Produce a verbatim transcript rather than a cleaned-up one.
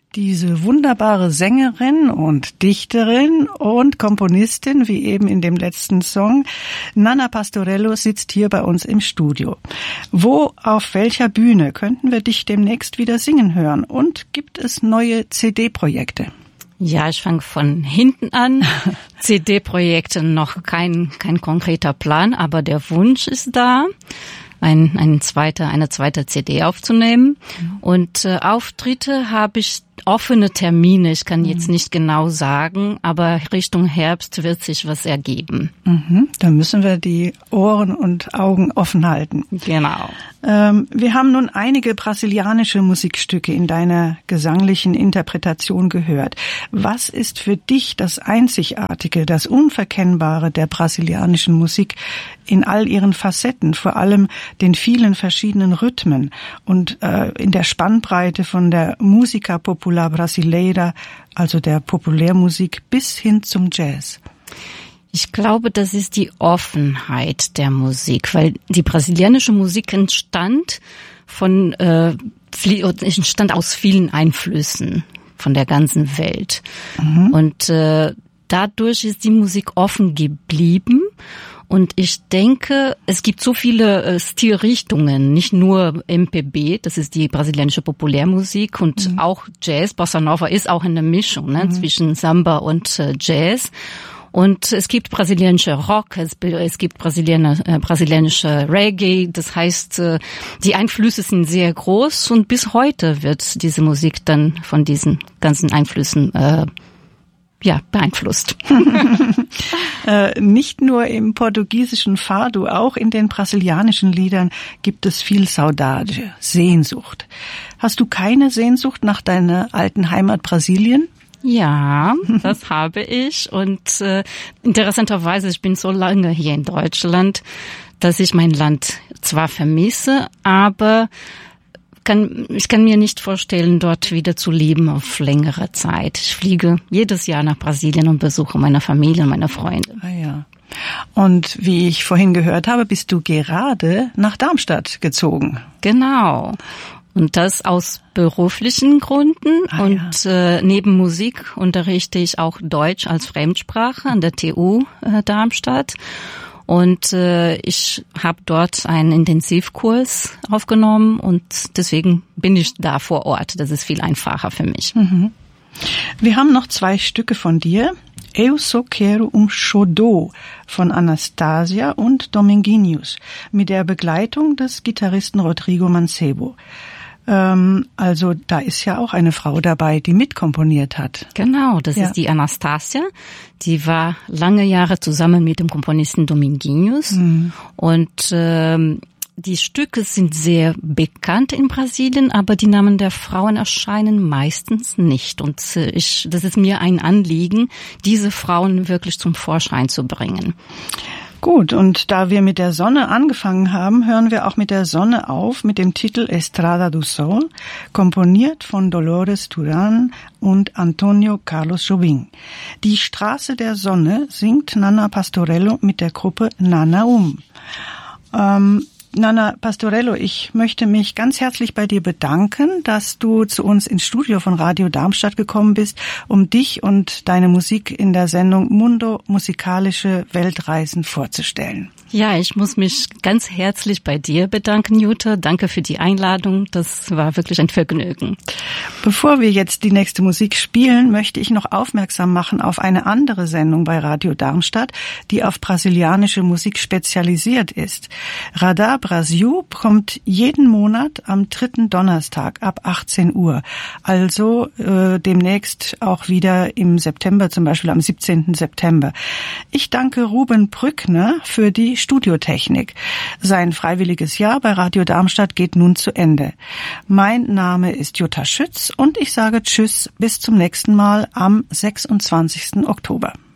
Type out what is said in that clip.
Diese wunderbare Sängerin und Dichterin und Komponistin, wie eben in dem letzten Song, Nanna Pastorello, sitzt hier bei uns im Studio. Wo, auf welcher Bühne könnten wir dich demnächst wieder singen hören? Und gibt es neue C D-Projekte? Ja, ich fange von hinten an. C D-Projekte noch kein, kein konkreter Plan, aber der Wunsch ist da. Ein, ein zweiter, eine zweite C D aufzunehmen. Mhm. Und äh, Auftritte habe ich offene Termine. Ich kann jetzt nicht genau sagen, aber Richtung Herbst wird sich was ergeben. Mhm. Da müssen wir die Ohren und Augen offen halten. Genau. Ähm, wir haben nun einige brasilianische Musikstücke in deiner gesanglichen Interpretation gehört. Was ist für dich das Einzigartige, das Unverkennbare der brasilianischen Musik in all ihren Facetten, vor allem den vielen verschiedenen Rhythmen und äh, in der Spannbreite von der Música Popular Brasileira, also der Populärmusik, bis hin zum Jazz? Ich glaube, das ist die Offenheit der Musik, weil die brasilianische Musik entstand von äh, entstand aus vielen Einflüssen von der ganzen Welt. Mhm. Und äh, dadurch ist die Musik offen geblieben. Und ich denke, es gibt so viele äh, Stilrichtungen, nicht nur M P B, das ist die brasilianische Populärmusik, und mhm. auch Jazz, Bossa Nova ist auch eine Mischung ne, mhm. zwischen Samba und äh, Jazz. Und es gibt brasilianische Rock, es, es gibt brasilianische, äh, brasilianische Reggae, das heißt, äh, die Einflüsse sind sehr groß und bis heute wird diese Musik dann von diesen ganzen Einflüssen äh, ja, beeinflusst. äh, nicht nur im portugiesischen Fado, auch in den brasilianischen Liedern gibt es viel Saudade, Sehnsucht. Hast du keine Sehnsucht nach deiner alten Heimat Brasilien? Ja, das habe ich. Und äh, interessanterweise, ich bin so lange hier in Deutschland, dass ich mein Land zwar vermisse, aber Kann, ich kann mir nicht vorstellen, dort wieder zu leben auf längere Zeit. Ich fliege jedes Jahr nach Brasilien und besuche meine Familie und meine Freunde. Ah ja. Und wie ich vorhin gehört habe, bist du gerade nach Darmstadt gezogen. Genau. Und das aus beruflichen Gründen. Ah, und ja. äh, neben Musik unterrichte ich auch Deutsch als Fremdsprache an der T U äh, Darmstadt. Und äh, ich habe dort einen Intensivkurs aufgenommen und deswegen bin ich da vor Ort. Das ist viel einfacher für mich. Mhm. Wir haben noch zwei Stücke von dir. Eu só quero um xodó von Anastasia und Dominguinhos mit der Begleitung des Gitarristen Rodrigo Mancebo. Also da ist ja auch eine Frau dabei, die mitkomponiert hat. Genau, das ja. ist die Anastasia. Die war lange Jahre zusammen mit dem Komponisten Dominguinhos. Mhm. Und ähm, die Stücke sind sehr bekannt in Brasilien, aber die Namen der Frauen erscheinen meistens nicht. Und äh, ich, das ist mir ein Anliegen, diese Frauen wirklich zum Vorschein zu bringen. Gut, und da wir mit der Sonne angefangen haben, hören wir auch mit der Sonne auf, mit dem Titel Estrada do Sol, komponiert von Dolores Duran und Antonio Carlos Jobim. Die Straße der Sonne singt Nanna Pastorello mit der Gruppe Nanaum. Ähm, Nanna Pastorello, ich möchte mich ganz herzlich bei dir bedanken, dass du zu uns ins Studio von Radio Darmstadt gekommen bist, um dich und deine Musik in der Sendung Mundo Musikalische Weltreisen vorzustellen. Ja, ich muss mich ganz herzlich bei dir bedanken, Jutta. Danke für die Einladung. Das war wirklich ein Vergnügen. Bevor wir jetzt die nächste Musik spielen, möchte ich noch aufmerksam machen auf eine andere Sendung bei Radio Darmstadt, die auf brasilianische Musik spezialisiert ist. Radar Brasil kommt jeden Monat am dritten Donnerstag ab achtzehn Uhr. Also äh, demnächst auch wieder im September, zum Beispiel am siebzehnten September. Ich danke Ruben Brückner für die Studiotechnik. Sein freiwilliges Jahr bei Radio Darmstadt geht nun zu Ende. Mein Name ist Jutta Schütz und ich sage Tschüss, bis zum nächsten Mal am sechsundzwanzigsten Oktober.